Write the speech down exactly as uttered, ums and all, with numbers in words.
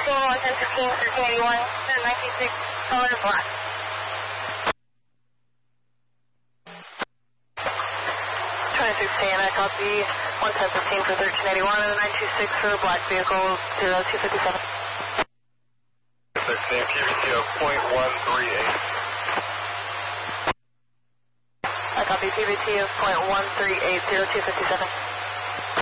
one ten fifteen, thirteen eighty-one, nine two six, color black. twenty-six ten, I copy one ten fifteen for thirteen eighty-one and nine two six for black vehicle zero two fifty-seven. thirteen, P V T of point one three eight. I copy P V T of point one three eight zero two fifty-seven.